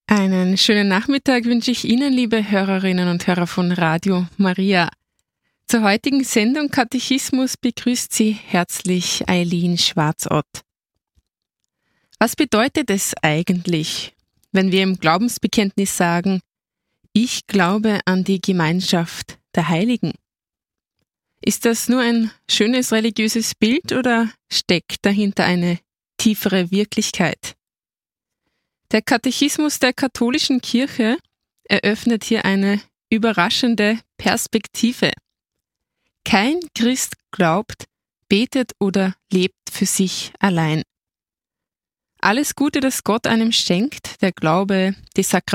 Einen schönen Nachmittag wünsche ich Ihnen, liebe Hörerinnen und Hörer von Radio Maria. Zur heutigen Sendung Katechismus begrüßt Sie herzlich Eileen Schwarzott. Was bedeutet es eigentlich, wenn wir im Glaubensbekenntnis sagen, ich glaube an die Gemeinschaft der Heiligen? Ist das nur ein schönes religiöses Bild oder steckt dahinter eine tiefere Wirklichkeit? Der Katechismus der katholischen Kirche eröffnet hier eine überraschende Perspektive. Kein Christ glaubt, betet oder lebt für sich allein. Alles Gute, das Gott einem schenkt, der Glaube, die Sakramente,